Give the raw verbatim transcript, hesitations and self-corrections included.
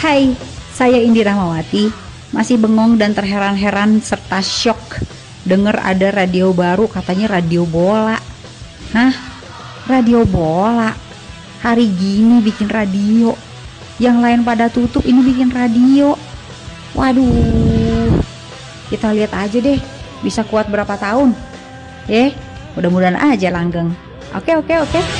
Hai, saya Indi Rahmawati, masih bengong dan terheran-heran serta syok denger ada radio baru, katanya radio bola. Hah? Radio bola? Hari gini bikin radio? Yang lain pada tutup, ini bikin radio. Waduh, kita lihat aja deh, bisa kuat berapa tahun. Eh, mudah-mudahan aja langgeng. Oke, oke, oke.